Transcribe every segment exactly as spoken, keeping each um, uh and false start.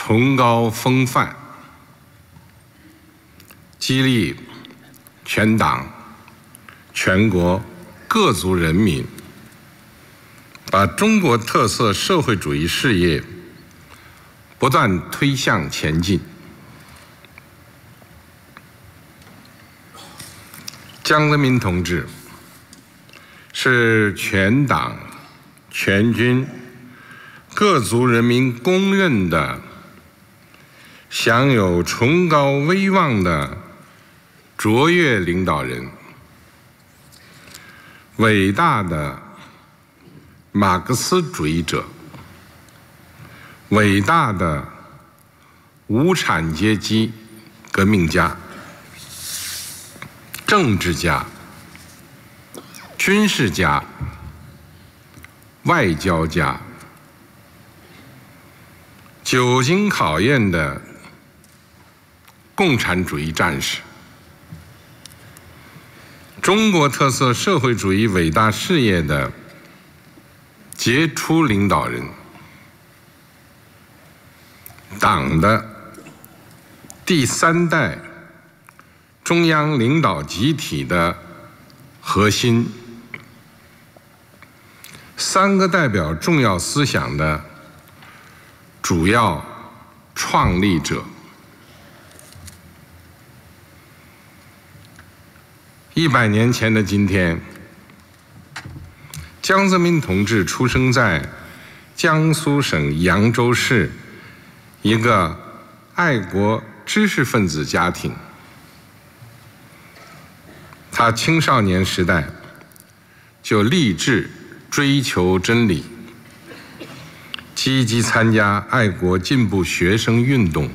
崇高风范，激励全党、全国各族人民把中国特色社会主义事业不断推向前进。江泽民同志是全党、全军、各族人民公认的享有崇高威望的卓越领导人，伟大的马克思主义者，伟大的无产阶级革命家、政治家、军事家、外交家，久经考验的共产主义战士，中国特色社会主义伟大事业的杰出领导人，党的第三代中央领导集体的核心，三个代表重要思想的主要创立者。一百年前的今天，江泽民同志出生在江苏省扬州市一个爱国知识分子家庭。他青少年时代就立志追求真理，积极参加爱国进步学生运动。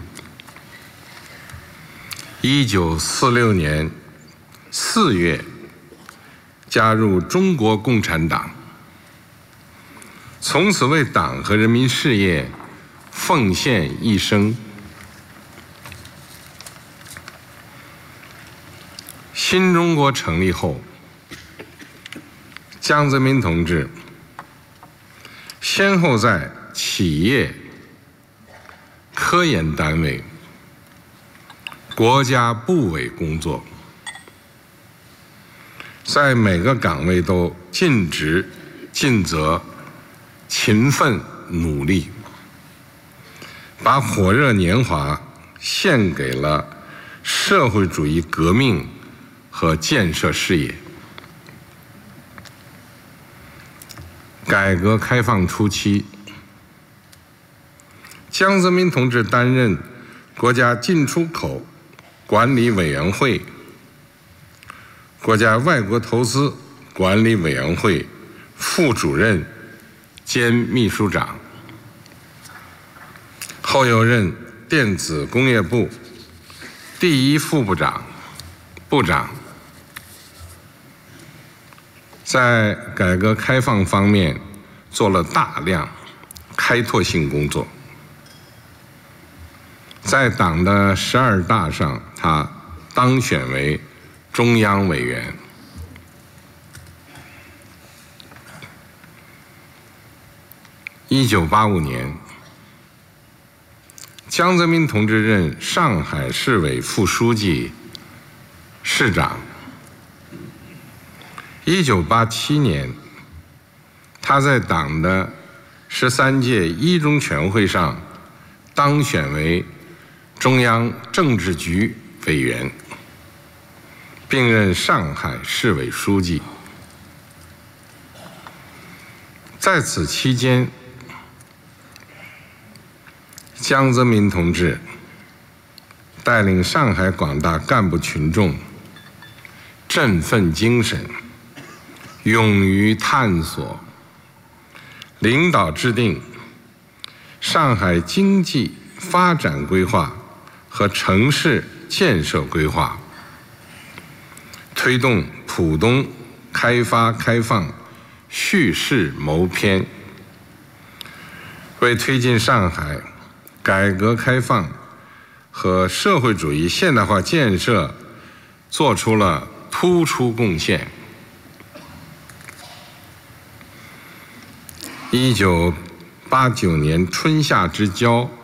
一九四六年四月，加入中国共产党，从此为党和人民事业奉献一生。新中国成立后，江泽民同志先后在企业、科研单位、国家部委工作，在每个岗位都尽职尽责、勤奋努力，把火热年华献给了社会主义革命和建设事业。改革开放初期，江泽民同志担任国家进出口管理委员会、国家外国投资管理委员会副主任兼秘书长，后又任电子工业部第一副部长、部长。在改革开放方面做了大量开拓性工作。在党的十二大上，他当选为中央委员。一九八五年，江泽民同志任上海市委副书记、市长。一九八七年，他在党的十三届一中全会上当选为中央政治局委员，并任上海市委书记。在此期间，江泽民同志带领上海广大干部群众振奋精神，勇于探索，领导制定上海经济发展规划和城市建设规划，推动浦东开发开放叙事谋篇，为推进上海改革开放和社会主义现代化建设做出了突出贡献。一九八九年春夏之交，